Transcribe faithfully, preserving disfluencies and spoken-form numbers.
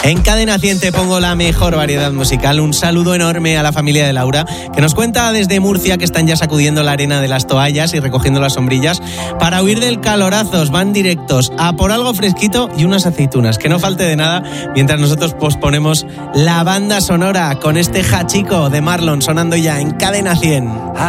En Cadena cien te pongo la mejor variedad musical. Un saludo enorme a la familia de Laura, que nos cuenta desde Murcia que están ya sacudiendo la arena de las toallas y recogiendo las sombrillas para huir del calorazos. Van directos a por algo fresquito y unas aceitunas, que no falte de nada, mientras nosotros posponemos la banda sonora con este Hachiko de Marlon sonando ya en Cadena cien.